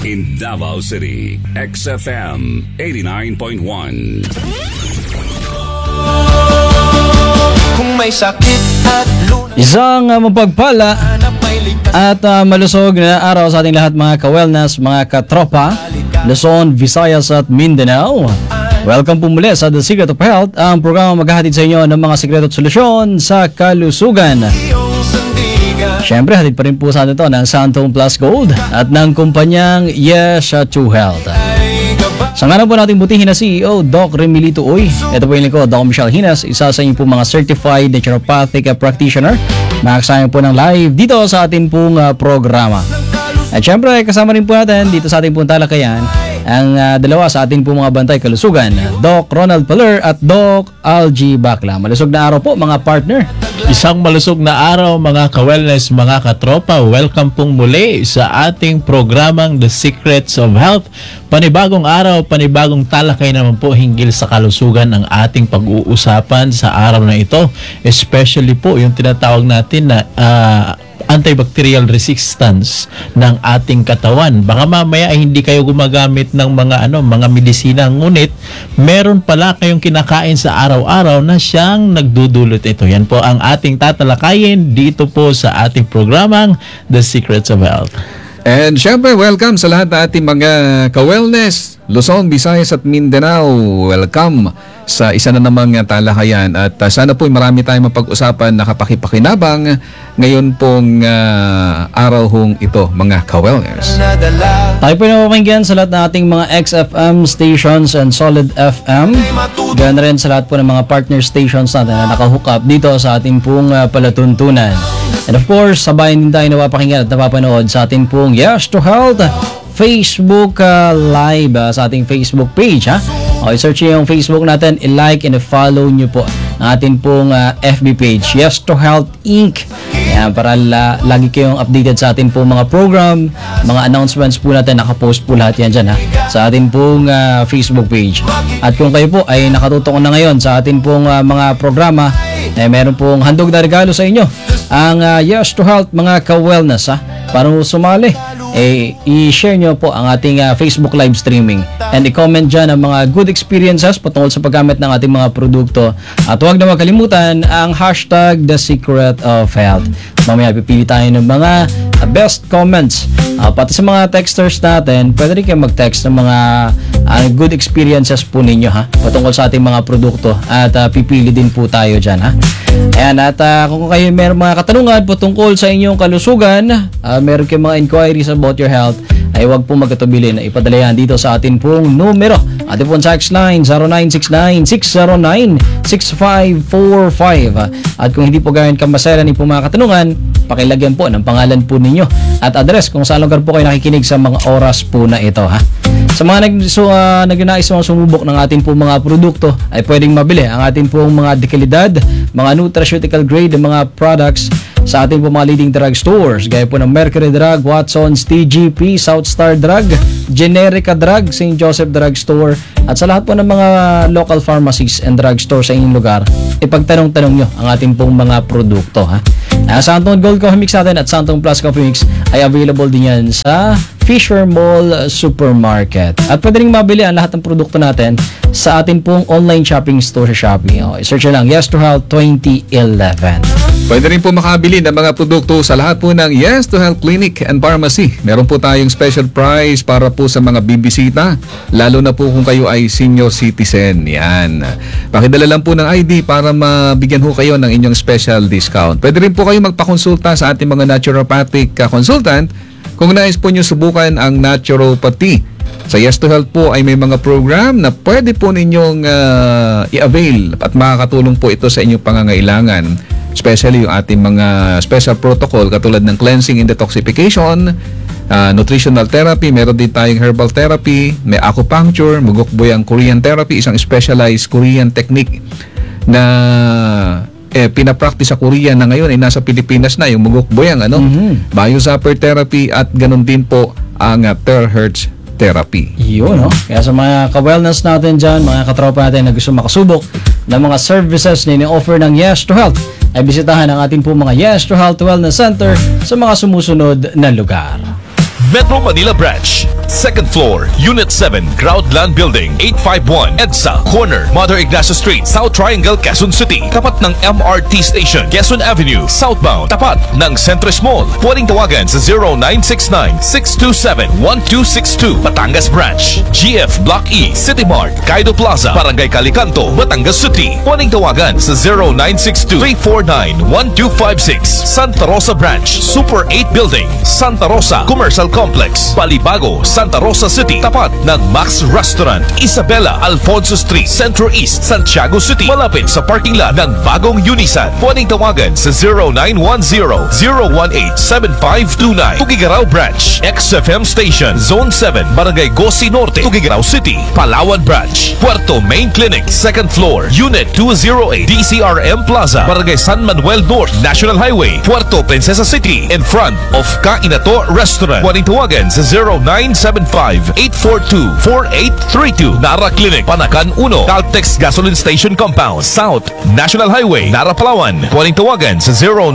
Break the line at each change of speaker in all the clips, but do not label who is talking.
in Davao City. XFM 89.1.
Kung may sakit at
Isang mapagpala at malusog na araw sa ating lahat, mga ka-wellness, mga katropa, Luzon, Visayas at Mindanao. Welcome po muli sa The Secret of Health, ang programa maghahatid sa inyo ng mga sikreto at solusyon sa kalusugan. Siyempre, hatid pa rin po sa atin ito ng Santong Plus Gold at ng kumpanyang Yes to Health. Sa ngalan po nating butihin na CEO, Doc Remilito Uy. Ito po yung lingkod, Doc Michelle Hinas, isa sa inyo po mga certified naturopathic practitioner. Makakasama po ng live dito sa ating pong programa. At syempre, kasama rin po natin dito sa ating pong talakayan ang dalawa sa ating pong mga bantay kalusugan, Doc Ronald Paler at Doc Algie Bacla. Malusog na araw po, mga partner.
Isang malusog na araw, mga ka-wellness, mga katropa. Welcome pong muli sa ating programang The Secrets of Health. Panibagong araw, panibagong talakay naman po hinggil sa kalusugan ang ating pag-uusapan sa araw na ito. Especially po yung tinatawag natin na antibacterial resistance ng ating katawan. Baka mamaya ay hindi kayo gumagamit ng mga medisina, ngunit meron pala kayong kinakain sa araw-araw na siyang nagdudulot ito. Yan po ang ating tatalakayin dito po sa ating programang The Secrets of Health.
And syempre, welcome sa lahat ng ating mga ka-wellness, Luzon, Visayas at Mindanao. Welcome sa isa na namang talakayan. At sana po marami tayong mapag-usapan na kapakipakinabang ngayon pong araw hong ito, mga ka-wellness.
Tayo po napapakinggan sa lahat ng ating mga XFM stations and Solid FM. Ganoon rin sa lahat po ng mga partner stations natin na nakahook up dito sa ating pong palatuntunan. And of course, sabayan din tayo napapakinggan at napapanood sa ating pong Yes to Health Facebook Live sa ating Facebook page. Okay, search nyo yung Facebook natin, i-like and i-follow nyo po ang ating pong FB page, Yes to Health Inc. Ayan, para lagi kayong updated sa ating pong mga program, mga announcements po natin, nakapost po lahat yan dyan sa ating pong Facebook page. At kung kayo po ay nakatutok na ngayon sa ating pong mga programa, meron pong handog na regalo sa inyo, ang Yes to Health, mga ka-wellness. Para sumali, i-share nyo po ang ating Facebook live streaming and i-comment dyan ang mga good experiences patungkol sa paggamit ng ating mga produkto. At huwag na makalimutan ang hashtag The Secret of Health. Mamaya pipili tayo ng mga best comments. Pati sa mga texters natin, pwede rin kayo mag-text ng mga good experiences po ninyo patungkol sa ating mga produkto at pipili din po tayo dyan. Ayan, at kung kayo meron mga katanungan patungkol sa inyong kalusugan, meron kayong mga inquiries about your health, ay huwag po magkatubili na ipadala yan dito sa atin pong numero. Ating pong text line 0969-609-6545. At kung hindi po gawin kamaselan ni po mga katanungan, pakilagyan po ng pangalan po ninyo at address kung saan lugar po kayo nakikinig sa mga oras po na ito. Sa mga nagnais mga sumubok ng ating pong mga produkto, ay pwedeng mabili ang ating pong mga dekalidad, mga nutraceutical grade mga products sa ating pong mga leading drug stores gaya po ng Mercury Drug, Watson's, TGP, Southstar Drug, Generica Drug, St. Joseph Drug Store, at sa lahat po ng mga local pharmacies and drug stores sa inyong lugar, ipagtanong-tanong nyo ang ating pong mga produkto. Santong Gold Coffee Mix natin at Santong Plus Coffee Mix ay available din yan sa Fisher Mall Supermarket. At pwede rin mabili ang lahat ng produkto natin sa ating pong online shopping store sa Shopee. Search lang Yes to Health 2011.
Pwede rin po makabili ng mga produkto sa lahat po ng Yes to Health Clinic and Pharmacy. Meron po tayong special price para po sa mga bibisita, lalo na po kung kayo ay senior citizen. Yan. Pakidala lang po ng ID para mabigyan ho kayo ng inyong special discount. Pwede rin po kayo magpakonsulta sa ating mga naturopathic consultant kung nais po nyo subukan ang naturopathy. Sa Yes to Health po ay may mga program na pwede po ninyong i-avail at makakatulong po ito sa inyong pangangailangan. Especially yung ating mga special protocol katulad ng cleansing and detoxification, nutritional therapy, meron din tayong herbal therapy, may acupuncture, mugukboy ang Korean therapy, isang specialized Korean technique na pinapractice sa Korea na ngayon ay nasa Pilipinas na, yung mugukboy ang Biozapper therapy at ganun din po ang terahertz therapy.
Yun, Kaya sa mga ka-wellness natin dyan, mga katropa natin na gusto makasubok ng mga services na ini-offer ng Yes to Health, ay bisitahan ang ating po mga Yes to Health Wellness Center sa mga sumusunod na lugar.
Metro Manila Branch,
second floor, Unit 7, Groundland Building, 851 EDSA, corner, Mother Ignacio Street, South Triangle, Quezon City. Tapat ng MRT Station, Quezon Avenue, southbound. Tapat ng Centris Mall. Pwedeng tawagan sa 0969-627-1262, Batangas Branch. GF Block E, City Mart, Kaido Plaza, Barangay Calicanto, Batangas City. Pwedeng tawagan sa 0962-349-1256, Santa Rosa Branch, Super 8 Building, Santa Rosa Commercial Complex, Balibago, Santa Rosa City. Tapat ng Max Restaurant, Isabela, Alfonso Street, Centro East, Santiago City. Malapit sa parking lot ng bagong Unisan. Pwedeng tawagan sa 0910-018-7529. Tugigaraw Branch, XFM Station, Zone 7, Barangay Gosi Norte, Tugigaraw City, Palawan Branch, Puerto Main Clinic, second floor, Unit 208, DCRM Plaza, Barangay San Manuel North, National Highway, Puerto Princesa City, in front of Kainato Restaurant. Pwedeng tawagan sa 0975-842-4832. Nara Clinic, Panakan 1, Caltex Gasoline Station Compound, South, National Highway, Nara, Palawan. Pwedeng tawagan sa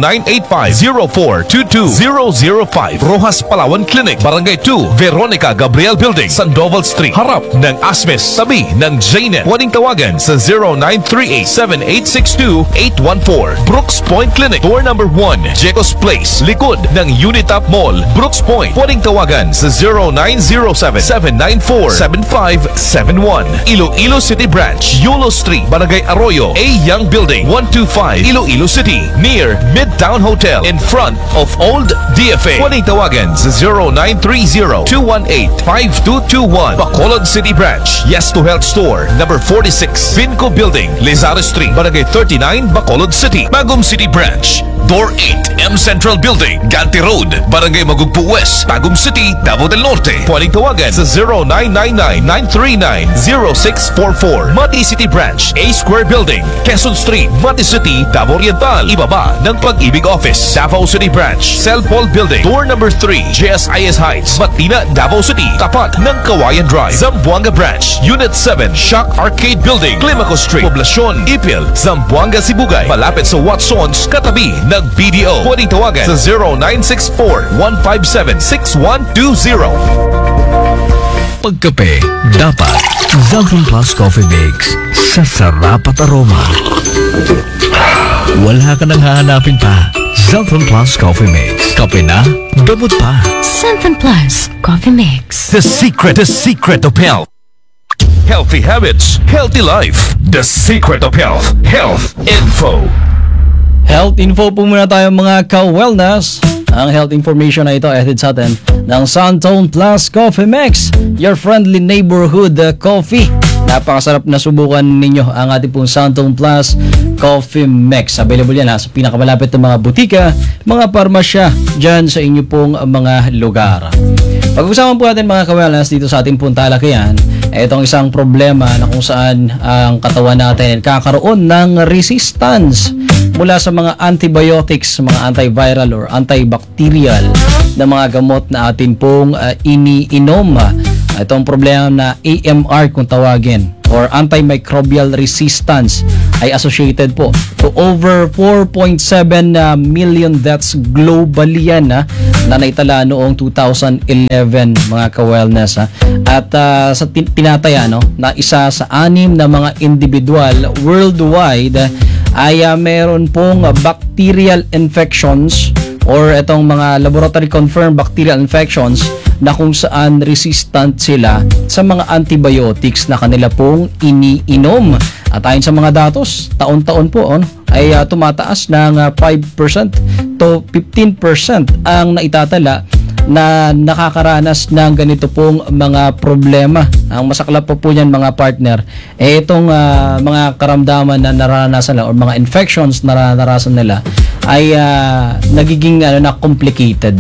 0985-0422-005. Rojas Palawan Clinic, Barangay 2, Veronica Gabriel Building, Sandoval Street, harap ng Asmes, tabi ng Jnet. Pwedeng tawagan sa 0938-7862-814. Brooks Point Clinic, door number 1, Jecos Place, likod ng Unitap Mall, Brooks Point. Pwedeng tawagan sa 0907-794-7571. Iloilo City Branch, Yulo Street, Barangay Arroyo, A. Young Building, 125, Iloilo City, near Midtown Hotel, in front of Old DFA. Pwedeng tawagan sa 0930-218-5221. Bacolod City Branch, Yes to Health Store, number 46, Vinco Building, Lizares Street, Barangay 39, Bacolod City. Bagum City Branch, Door 8, M Central Building, Ganti Road, Barangay Magugpo West, Bagum City, Davao del Norte. Pwedeng tawagan sa 0999-939-0644. Mati City Branch, A Square Building, Quezon Street, Mati City, Davao Oriental, ibaba ng Pag-ibig Office. Davao City Branch, Cell Paul Building, door number 3, JSIS Heights, Batina, Davao City, tapat ng Kawayan Drive. Zamboanga Branch, Unit 7, Shock Arcade Building, Climaco Street, Poblacion, Ipil, Zamboanga, Sibugay, malapit sa Watsons, katabi ng BDO. Pwedeng tawagan sa 0964-157-6120.
Pagkape, dapat Zaltron Plus Coffee Mix sa sarap at aroma. Wala ka nang hahanapin pa. Zaltron Plus Coffee Mix. Kape na, gamot pa.
Zaltron Plus Coffee Mix.
The secret of health. Healthy habits, healthy life. The secret of health. Health info.
Health info po muna tayo mga ka-wellness. Ang health information na ito ay hatid sa atin ng Zaltron Plus Coffee Mix, your friendly neighborhood coffee. Napakasarap na subukan ninyo ang ating pong Zaltron Plus Coffee Mix. Available yan sa pinakamalapit ng mga butika, mga parmasya dyan sa inyo pong mga lugar. Pag-usapan po natin mga ka-wellness dito sa ating pong talakayan, itong isang problema na kung saan ang katawan natin kakaroon ng resistance mula sa mga antibiotics, mga antiviral or antibacterial na mga gamot na atin pong iniinom. Itong problema na AMR kung tawagin, or antimicrobial resistance, ay associated po to over 4.7 million deaths globally yan na naitala noong 2011 mga ka-wellness. At sa tinataya na isa sa 6 na mga individual worldwide ay meron pong bacterial infections or itong mga laboratory confirmed bacterial infections na kung saan resistant sila sa mga antibiotics na kanila pong iniinom. At ayon sa mga datos, taon-taon po ay tumataas ng 5% to 15% ang naitatala na nakakaranas ng ganito pong mga problema. Ang masaklap po niyan mga partner, itong mga karamdaman na nararanasan nila o mga infections na nararanasan nila ay nagiging na complicated.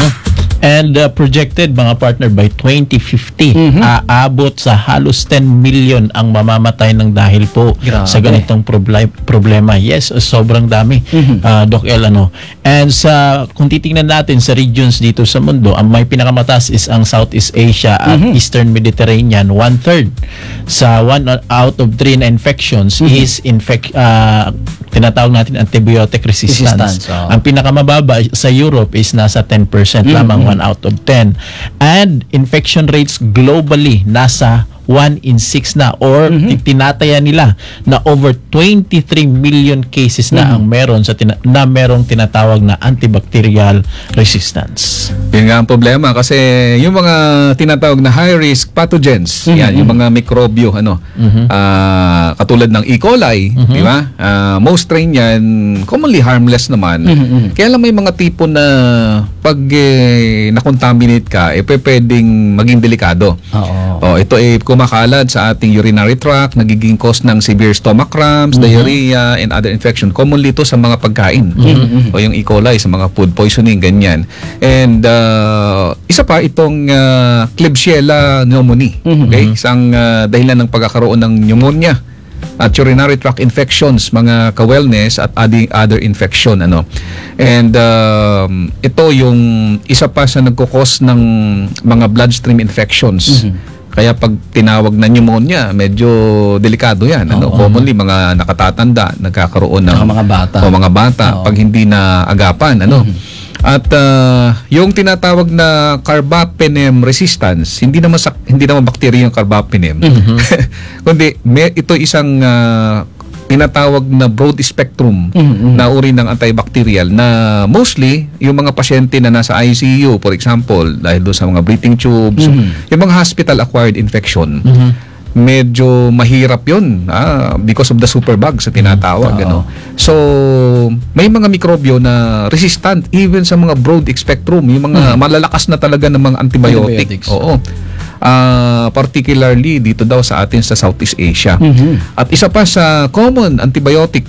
And projected mga partner by 2050 aabot sa halos 10 million ang mamamatay ng dahil po sa ganitong problema. Yes, sobrang dami. Doc El And kung titingnan natin sa regions dito sa mundo, ang may pinakamataas is ang Southeast Asia at Eastern Mediterranean. 1/3 sa 1 out of 3 na infections is tinatawag natin antibiotic resistance. Ang pinakamababa sa Europe is nasa 10% lamang, 1 out of 10. And infection rates globally nasa 1 in 6 na, or tinataya nila na over 23 million cases na ang meron na merong tinatawag na antibacterial resistance.
Yun nga ang problema kasi yung mga tinatawag na high risk pathogens, yan yung mga mikrobyo katulad ng E. coli, di ba? Most strain yan commonly harmless naman. Kaya lang may mga tipo na pag na-contaminate ka, pwedeng maging delikado. Ito kumakalat sa ating urinary tract, nagiging cause ng severe stomach cramps, diarrhea, and other infection. Commonly ito sa mga pagkain. O yung E. coli, sa mga food poisoning, ganyan. And isa pa itong Klebsiella pneumoniae. Okay? Isang dahilan ng pagkakaroon ng pneumonia at urinary tract infections, mga ka-wellness, at other infection. And ito yung isa pa sa nagkukos ng mga bloodstream infections. Kaya pag tinawag na pneumonia, medyo delikado yan. Commonly, mga nakatatanda, nagkakaroon ng mga bata pag hindi na agapan. At yung tinatawag na carbapenem resistance, hindi naman bacteria yung carbapenem. Kundi ito isang tinatawag na broad spectrum na uri ng antibacterial na mostly yung mga pasyente na nasa ICU, for example, dahil doon sa mga breathing tubes, yung mga hospital-acquired infection, medyo mahirap yun because of the superbugs sa tinatawag. So, may mga mikrobyo na resistant even sa mga broad spectrum, yung mga malalakas na talaga ng mga antibiotics. Particularly dito daw sa atin sa Southeast Asia. At isa pa sa common antibiotic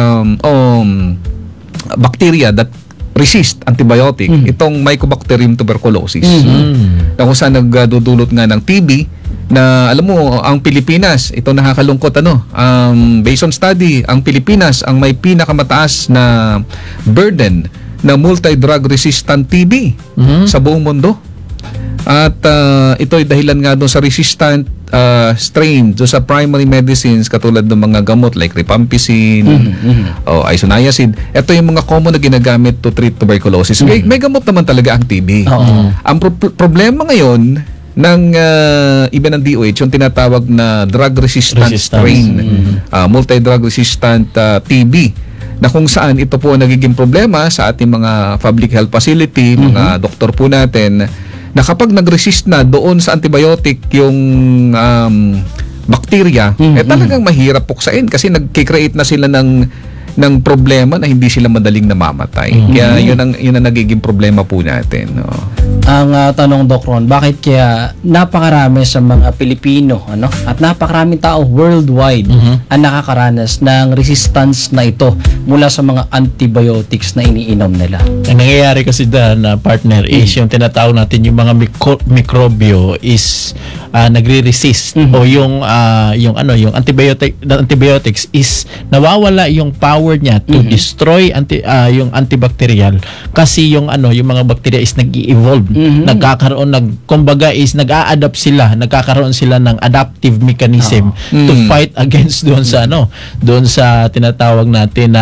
bacteria that resist antibiotic, itong Mycobacterium tuberculosis. Na kung saan nagdudulot nga ng TB, na alam mo, ang Pilipinas, ito nakakalungkot based on study, ang Pilipinas ang may pinakamataas na burden na multi-drug resistant TB sa buong mundo. At ito ay dahilan nga doon sa resistant strain doon sa primary medicines katulad ng mga gamot like rifampicin o isoniazid. Ito yung mga common na ginagamit to treat tuberculosis. May gamot naman talaga ang TB. Ang problema ngayon ng iba ng DOH, yung tinatawag na drug resistant strain, multi-drug resistant TB, na kung saan ito po nagiging problema sa ating mga public health facility, mga doktor po natin, na kapag nag-resist na doon sa antibiotic yung bacteria, talagang mahirap puksain kasi nag-create na sila ng problema na hindi sila madaling namamatay. Kaya yun ang nagiging problema po natin.
Ang tanong, Doc Ron, bakit kaya napakarami sa mga Pilipino at napakaraming tao worldwide ang nakakaranas ng resistance na ito mula sa mga antibiotics na iniinom nila?
Ang nangyayari kasi na partner is yung tinatawag natin yung mga mikrobyo is nagre-resist o yung antibiotics is nawawala yung power niya to destroy yung antibacterial kasi yung mga bacteria is nag-i-evolve, nagkakaroon kumbaga is nag-a-adapt sila, nagkakaroon sila ng adaptive mechanism to fight against doon sa tinatawag natin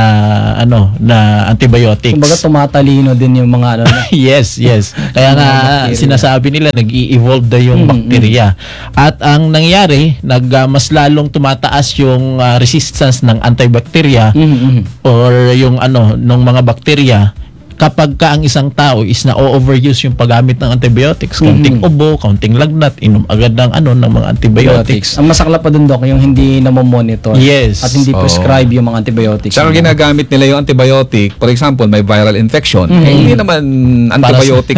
na antibiotics.
Kumbaga tumatalino din yung mga
yes. Kaya nga sinasabi nila nag-i-evolve daw yung bacteria. At ang nangyari, mas lalong tumataas yung resistance ng antibacteria or yung ng mga bacteria kapag ang isang tao is na-overuse yung paggamit ng antibiotics. Kaunting ubo, kaunting lagnat, inom agad ng mga antibiotics.
Ang masaklap pa dun, Doc, yung hindi na-monitor
at
hindi prescribe yung mga antibiotics.
Saka ginagamit nila yung antibiotic, for example, may viral infection. Hindi naman antibiotic.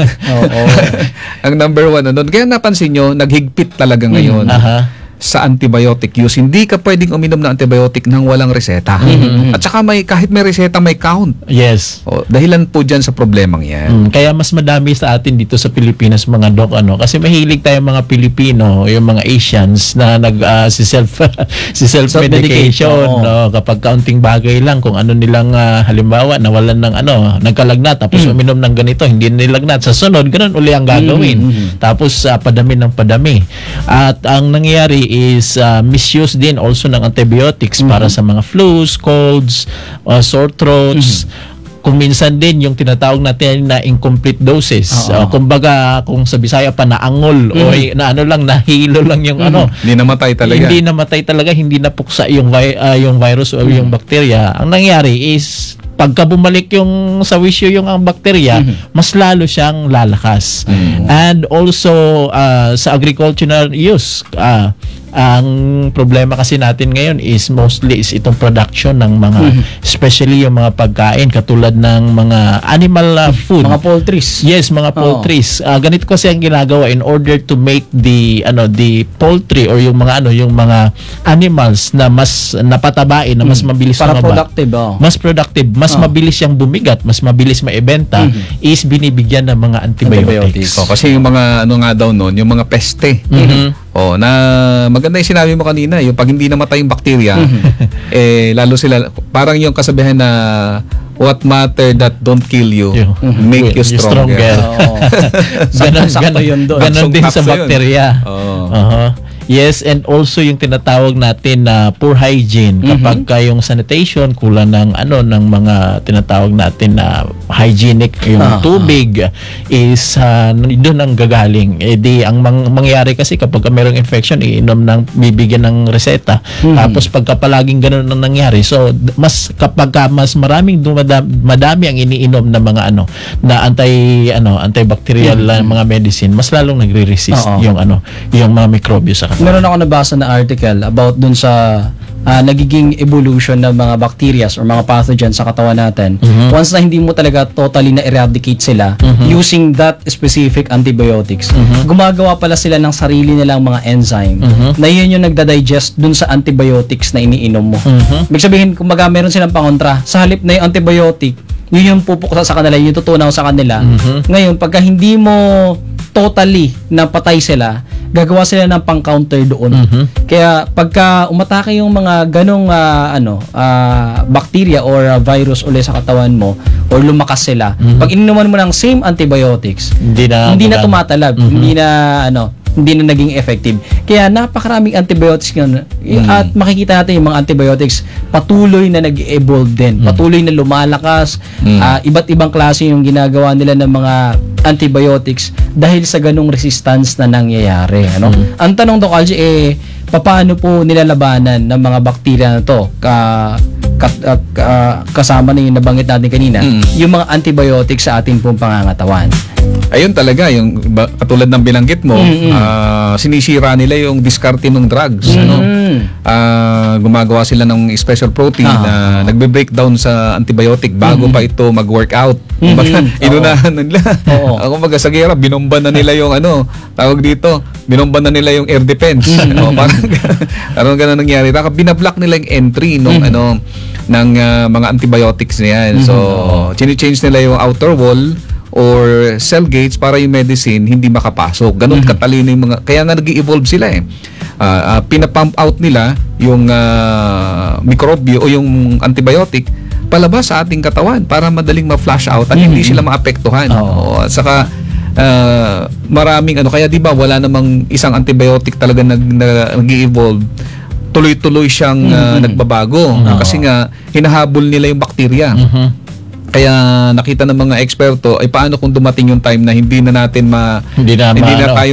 Ang number one. Kaya napansin nyo, naghigpit talaga ngayon sa antibiotic use. Hindi ka pwedeng uminom ng antibiotic nang walang reseta. At saka kahit may reseta, may count.
Yes.
Dahilan po dyan sa problemang yan.
Kaya mas madami sa atin dito sa Pilipinas, mga Doc, kasi mahilig tayo mga Pilipino, yung mga Asians na si self-medication. Kapag kaunting bagay lang, kung nilang halimbawa, nawalan ng nagkalagnat, tapos uminom ng ganito, hindi nilagnat. Sa sunod, ganun uli ang gagawin. Tapos padami ng padami. At ang nangyayari is misuse din also ng antibiotics para sa mga flus, colds, sore throats. Kung minsan din yung tinatawag natin na incomplete doses. Kumbaga kung sa Bisaya pa naangol o na ano lang, nahilo lang yung ano.
Hindi namatay talaga.
Hindi namatay talaga, hindi napuksa yung virus o yung bacteria. Ang nangyari is pagka bumalik yung sa wisyo yung ang bakterya, mas lalo siyang lalakas. And also sa agricultural use, ang problema kasi natin ngayon is mostly is itong production ng mga especially yung mga pagkain katulad ng mga animal food,
Mga poultries.
yes, mga poultries. Ganito kasi ang ginagawa in order to make the poultry or yung mga animals na mas napatabain, na mas mabilis
Para
tumaba.
productive.
Mas productive, mas mabilis siyang bumigat, mas mabilis maibenta, is binibigyan ng mga antibiotics.
Kasi yung mga ano nga daw noon, yung mga peste. Na maganda yung sinabi mo kanina, yung pag hindi namatay yung bakterya, lalo sila, parang yung kasabihan na what matter that don't kill you, make you stronger.
Sakto yun doon.
Ganon din sa
Saktong-sakto yun.
bakterya.
Oo.
Yes, and also yung tinatawag natin na poor hygiene, kapag yung sanitation kulang ng ng mga tinatawag natin na hygienic yung tubig is doon ang gagaling. Di ang mangyayari kasi kapag merong infection, iinom ng bibigyan ng reseta. Tapos pagka palaging ganoon ang nangyari, so mas kapag mas maraming madami ang iniinom na mga na antibacterial na mga medicine, mas lalong nagre-resist yung mga mikrobyo sa katawan.
Meron ako nabasa na article about dun sa nagiging evolution ng mga bacteria or mga pathogens sa katawan natin. Once na hindi mo talaga totally na-eradicate sila using that specific antibiotics, gumagawa pala sila ng sarili nilang mga enzyme na yun yung nagda-digest dun sa antibiotics na iniinom mo. Ibig sabihin, kumbaga meron silang pangontra. Sa halip na yung antibiotic, yun yung pupuksa sa kanila, yung tutunaw sa kanila. Ngayon, pagka hindi mo totally napatay sila, gagawa sila ng pang-counter doon. Kaya pagka umatake yung mga ganong bacteria or virus ulit sa katawan mo or lumakas sila, pag ininuman mo ng same antibiotics, hindi na tumatalab, hindi na naging effective. Kaya napakaraming antibiotics ngayon. At makikita natin yung mga antibiotics patuloy na nag-evolve din. Patuloy na lumalakas. Iba't ibang klase yung ginagawa nila ng mga antibiotics dahil sa ganong resistance na nangyayari. Ang tanong, Doc Algie, paano po nilalabanan ng mga bakterya na to? Kasama na yung nabanggit natin kanina, yung mga antibiotics sa ating pong pangangatawan.
Ayun talaga, yung katulad ng binanggit mo, sinisira nila yung diskarte ng drugs. Gumagawa sila ng special protein na nagbe-breakdown sa antibiotic bago pa ito mag-workout. Inunahan nila. Ako sa gera, binomba na nila yung tawag dito, binomba na nila yung air defense. Parang ganun nangyari. Binablock nila yung entry ng mga antibiotics na yan. So, chine-change nila yung outer wall or cell gates para yung medicine hindi makapasok. Ganun katalino yung mga, kaya nga nag-evolve sila pinapump out nila yung mikrobyo o yung antibiotic palabas sa ating katawan para madaling ma-flush out at hindi sila maapektuhan. At saka maraming kaya di ba wala namang isang antibiotic talaga nag-evolve, tuloy-tuloy siyang nagbabago kasi nga hinahabol nila yung bakterya. Kaya nakita ng mga eksperto ay paano kung dumating yung time na hindi na tayo